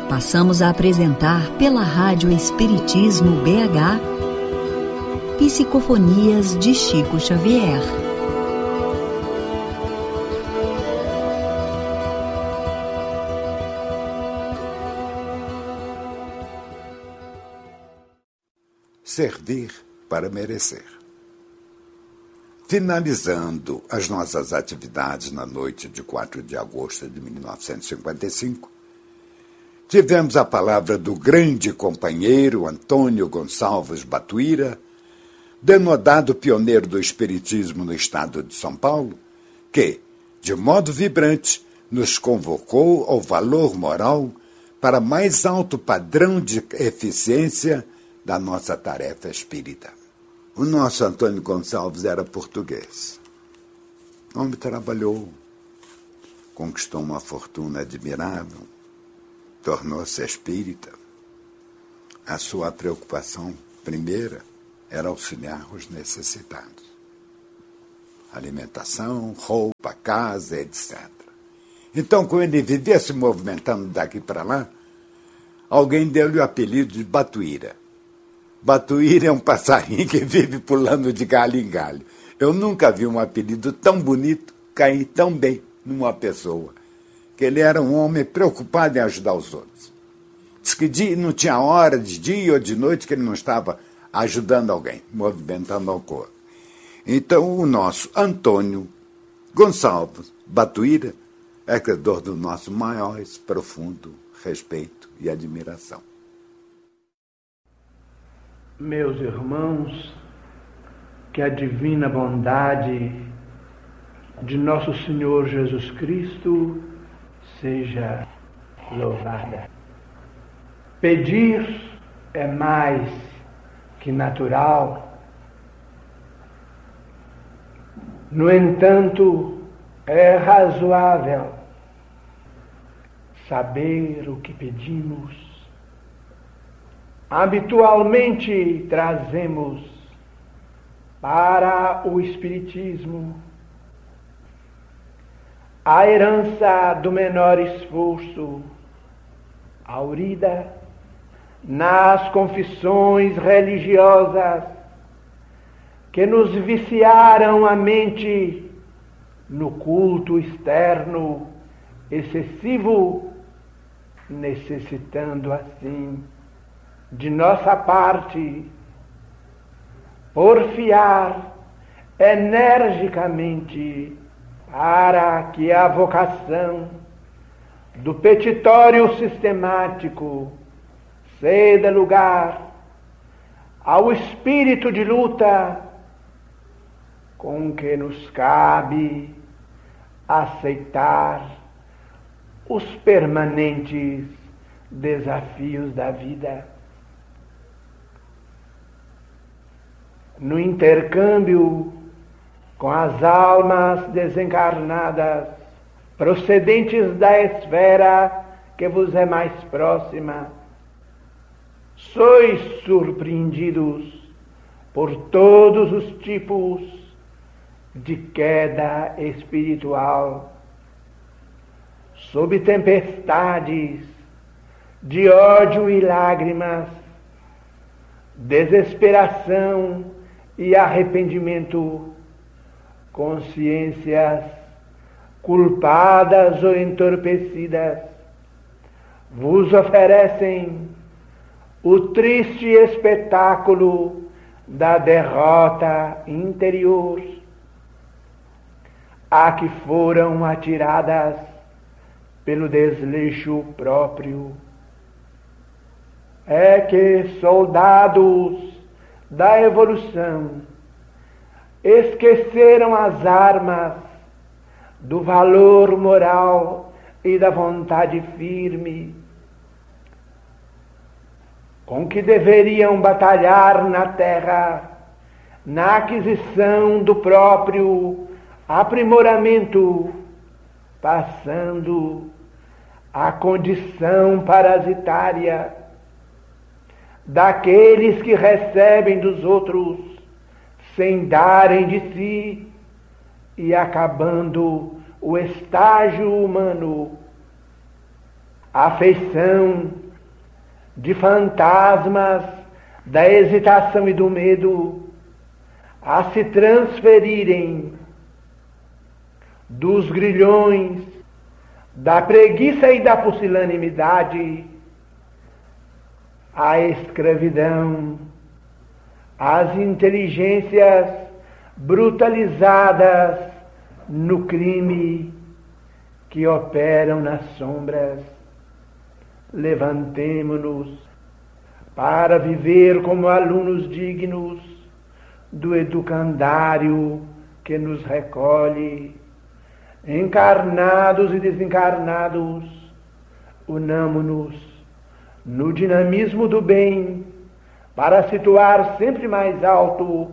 Passamos a apresentar pela Rádio Espiritismo BH Psicofonias de Chico Xavier. Servir para merecer. Finalizando as nossas atividades na noite de 4 de agosto de 1955, tivemos a palavra do grande companheiro Antônio Gonçalves Batuira, denodado pioneiro do espiritismo no estado de São Paulo, que, de modo vibrante, nos convocou ao valor moral para mais alto padrão de eficiência da nossa tarefa espírita. O nosso Antônio Gonçalves era português. O homem trabalhou, conquistou uma fortuna admirável, tornou-se espírita. A sua preocupação primeira era auxiliar os necessitados. Alimentação, roupa, casa, etc. Então, quando ele vivia se movimentando daqui para lá, alguém deu-lhe o apelido de Batuíra. Batuíra é um passarinho que vive pulando de galho em galho. Eu nunca vi um apelido tão bonito cair tão bem numa pessoa. Que ele era um homem preocupado em ajudar os outros. Diz que não tinha hora de dia ou de noite que ele não estava ajudando alguém, movimentando o corpo. Então, o nosso Antônio Gonçalves Batuíra é credor do nosso maior e profundo respeito e admiração. Meus irmãos, que a divina bondade de nosso Senhor Jesus Cristo seja louvada. Pedir é mais que natural. No entanto, é razoável saber o que pedimos. Habitualmente trazemos para o Espiritismo a herança do menor esforço, aurida nas confissões religiosas que nos viciaram a mente no culto externo excessivo, necessitando assim de nossa parte porfiar energicamente para que a vocação do petitório sistemático ceda lugar ao espírito de luta com que nos cabe aceitar os permanentes desafios da vida. No intercâmbio com as almas desencarnadas, procedentes da esfera que vos é mais próxima, sois surpreendidos por todos os tipos de queda espiritual, sob tempestades de ódio e lágrimas, desesperação e arrependimento, consciências culpadas ou entorpecidas, vos oferecem o triste espetáculo da derrota interior a que foram atiradas pelo desleixo próprio. É que soldados da evolução esqueceram as armas do valor moral e da vontade firme com que deveriam batalhar na terra, na aquisição do próprio aprimoramento, passando a condição parasitária daqueles que recebem dos outros sem darem de si e acabando o estágio humano afeição de fantasmas da hesitação e do medo a se transferirem dos grilhões da preguiça e da pusilanimidade à escravidão, às inteligências brutalizadas no crime que operam nas sombras. Levantemo-nos para viver como alunos dignos do educandário que nos recolhe. Encarnados e desencarnados, unamo-nos no dinamismo do bem para situar sempre mais alto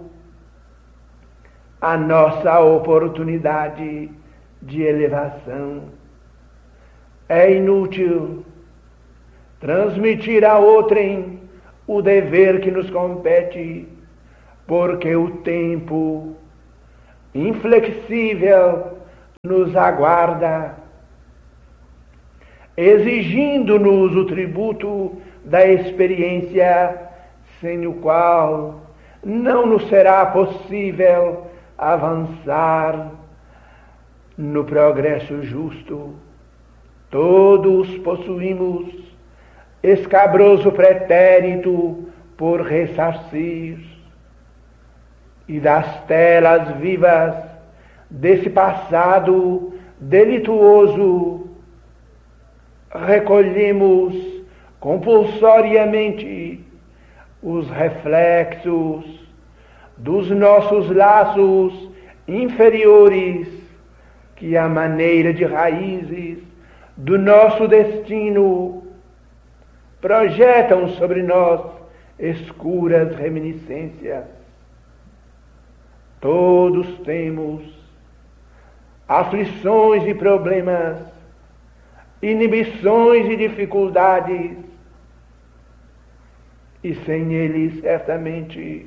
a nossa oportunidade de elevação. É inútil transmitir a outrem o dever que nos compete, porque o tempo inflexível nos aguarda, exigindo-nos o tributo da experiência, sem o qual não nos será possível avançar no progresso justo. Todos possuímos escabroso pretérito por ressarcir, e das telas vivas desse passado delituoso recolhemos compulsoriamente os reflexos dos nossos laços inferiores, que à maneira de raízes do nosso destino projetam sobre nós escuras reminiscências. Todos temos aflições e problemas, inibições e dificuldades, e sem eles, certamente,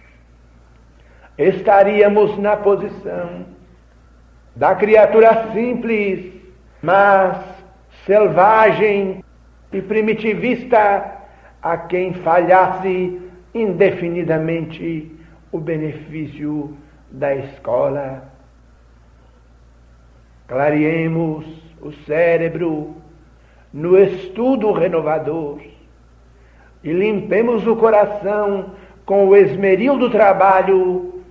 estaríamos na posição da criatura simples, mas selvagem e primitivista, a quem falhasse indefinidamente o benefício da escola. Clareemos o cérebro no estudo renovador e limpemos o coração com o esmeril do trabalho,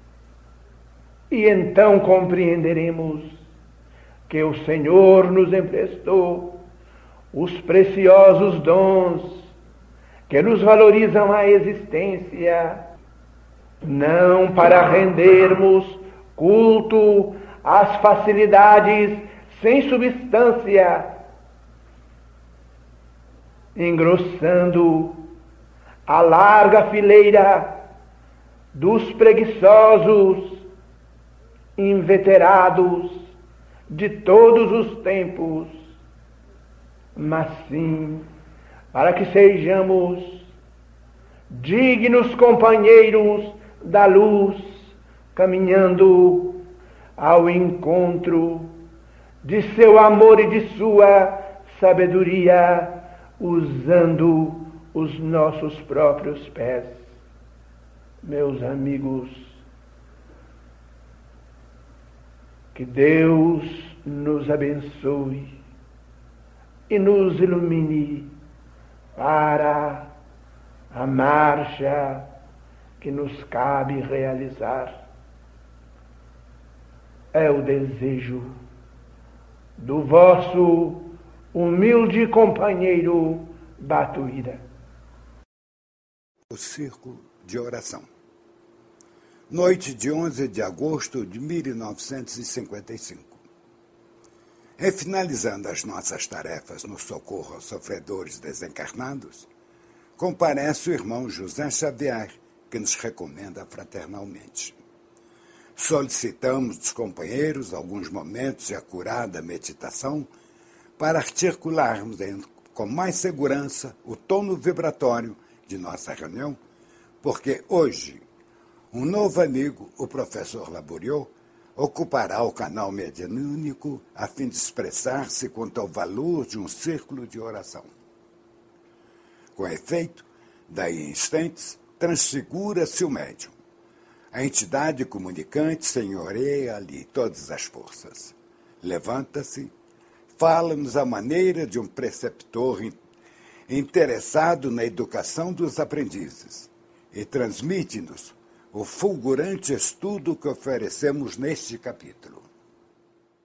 e então compreenderemos que o Senhor nos emprestou os preciosos dons que nos valorizam a existência, não para rendermos culto às facilidades sem substância, engrossando a larga fileira dos preguiçosos, inveterados de todos os tempos, mas sim para que sejamos dignos companheiros da luz, caminhando ao encontro de seu amor e de sua sabedoria, usando os nossos próprios pés. Meus amigos, que Deus nos abençoe e nos ilumine para a marcha que nos cabe realizar. É o desejo do vosso humilde companheiro Batuíra. O Círculo de Oração. Noite de 11 de agosto de 1955. Em finalizando as nossas tarefas no socorro aos sofredores desencarnados, comparece o irmão José Xavier, que nos recomenda fraternalmente. Solicitamos dos companheiros alguns momentos de acurada meditação para articularmos com mais segurança o tono vibratório de nossa reunião, porque hoje um novo amigo, o professor Laboriot, ocupará o canal mediúnico a fim de expressar-se quanto ao valor de um círculo de oração. Com efeito, daí em instantes, transfigura-se o médium. A entidade comunicante senhoreia ali todas as forças. Levanta-se, fala-nos à maneira de um preceptor interessado na educação dos aprendizes e transmite-nos o fulgurante estudo que oferecemos neste capítulo.